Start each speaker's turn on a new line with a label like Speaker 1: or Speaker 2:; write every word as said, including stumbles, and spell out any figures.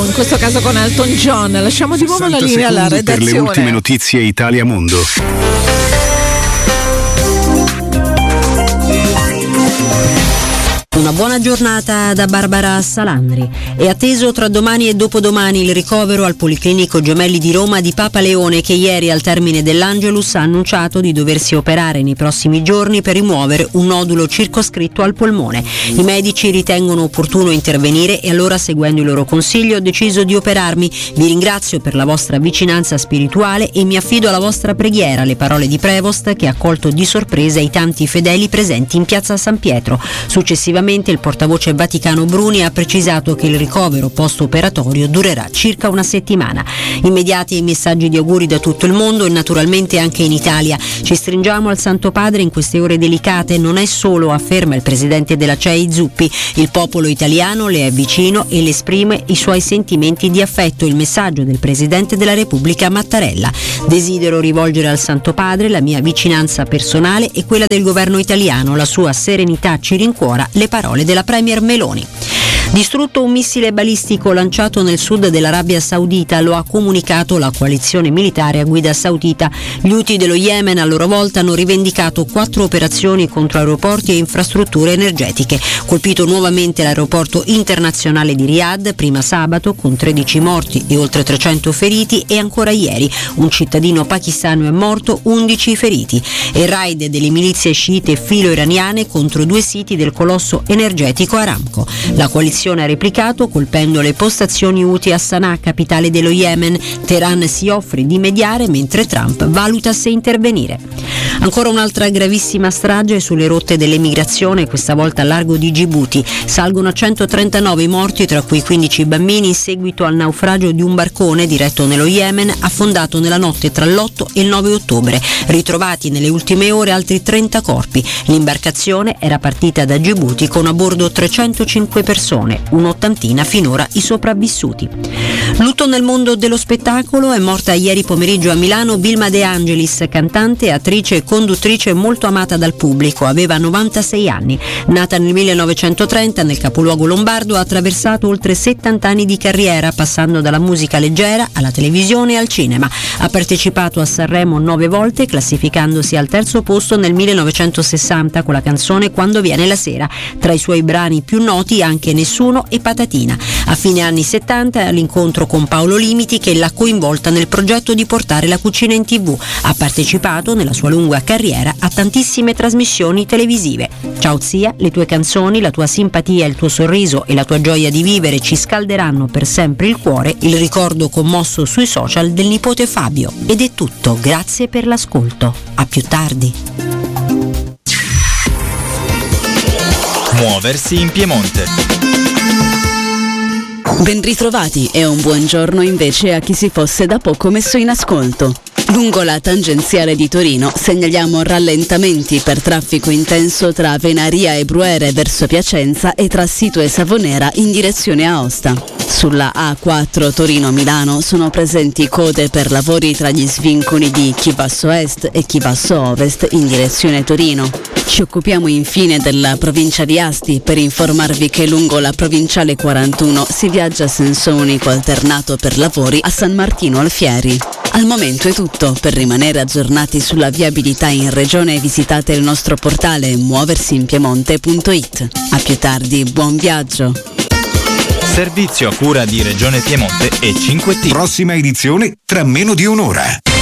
Speaker 1: in questo caso con Elton John. Lasciamo di nuovo la linea alla redazione
Speaker 2: per le ultime notizie Italia Mondo.
Speaker 3: Una buona giornata da Barbara Salandri. È atteso tra domani e dopodomani il ricovero al Policlinico Gemelli di Roma di Papa Leone, che ieri al termine dell'Angelus ha annunciato di doversi operare nei prossimi giorni per rimuovere un nodulo circoscritto al polmone. I medici ritengono opportuno intervenire e allora, seguendo il loro consiglio, ho deciso di operarmi. Vi ringrazio per la vostra vicinanza spirituale e mi affido alla vostra preghiera, le parole di Prevost, che ha colto di sorpresa i tanti fedeli presenti in piazza San Pietro. Successivamente il portavoce Vaticano Bruni ha precisato che il ricovero post-operatorio durerà circa una settimana. Immediati messaggi di auguri da tutto il mondo e naturalmente anche in Italia. Ci stringiamo al Santo Padre in queste ore delicate, non è solo, afferma il presidente della C E I Zuppi. Il popolo italiano le è vicino e le esprime i suoi sentimenti di affetto. Il messaggio del presidente della Repubblica Mattarella. Desidero rivolgere al Santo Padre la mia vicinanza personale e quella del governo italiano. La sua serenità ci rincuora. Le parole della premier Meloni. Distrutto un missile balistico lanciato nel sud dell'Arabia Saudita, lo ha comunicato la coalizione militare a guida saudita. Gli Houthi dello Yemen a loro volta hanno rivendicato quattro operazioni contro aeroporti e infrastrutture energetiche. Colpito nuovamente l'aeroporto internazionale di Riyadh, prima sabato, con tredici morti e oltre trecento feriti, e ancora ieri un cittadino pakistano è morto, undici feriti. E raid delle milizie sciite filo-iraniane contro due siti del colosso energetico Aramco. La coalizione ha replicato colpendo le postazioni Houthi a Sana'a, capitale dello Yemen. Teheran si offre di mediare mentre Trump valuta se intervenire. Ancora un'altra gravissima strage sulle rotte dell'emigrazione, questa volta a largo di Gibuti. Salgono a centotrentanove i morti, tra cui quindici bambini, in seguito al naufragio di un barcone diretto nello Yemen, affondato nella notte tra l'otto e il nove ottobre. Ritrovati nelle ultime ore altri trenta corpi. L'imbarcazione era partita da Gibuti con a bordo trecentocinque persone, un'ottantina finora i sopravvissuti. Lutto nel mondo dello spettacolo. È morta ieri pomeriggio a Milano Vilma De Angelis, cantante, attrice e conduttrice molto amata dal pubblico. Aveva novantasei anni. Nata nel millenovecentotrenta nel capoluogo lombardo, ha attraversato oltre settanta anni di carriera, passando dalla musica leggera alla televisione e al cinema. Ha partecipato a Sanremo nove volte, classificandosi al terzo posto nel millenovecentosessanta con la canzone Quando viene la sera. Tra i suoi brani più noti anche Nessuno e Patatina. A fine anni settanta, all'incontro con Paolo Limiti, che l'ha coinvolta nel progetto di portare la cucina in tv. Ha partecipato nella sua lunga carriera a tantissime trasmissioni televisive. Ciao zia, le tue canzoni, la tua simpatia, il tuo sorriso e la tua gioia di vivere ci scalderanno per sempre il cuore. Il ricordo commosso sui social del nipote Fabio. Ed è tutto, grazie per l'ascolto. A più tardi.
Speaker 4: Muoversi in Piemonte.
Speaker 5: Ben ritrovati e un buongiorno invece a chi si fosse da poco messo in ascolto. Lungo la tangenziale di Torino segnaliamo rallentamenti per traffico intenso tra Venaria e Bruere verso Piacenza e tra Sito e Savonera in direzione Aosta. Sulla A quattro Torino-Milano sono presenti code per lavori tra gli svincoli di Chivasso Est e Chivasso Ovest in direzione Torino. Ci occupiamo infine della provincia di Asti per informarvi che lungo la provinciale quarantuno si viaggia a senso unico alternato per lavori a San Martino Alfieri. Al momento è tutto. Per rimanere aggiornati sulla viabilità in regione visitate il nostro portale muoversinpiemonte punto it. A più tardi, buon viaggio.
Speaker 4: Servizio a cura di Regione Piemonte e cinque T.
Speaker 2: Prossima edizione tra meno di un'ora.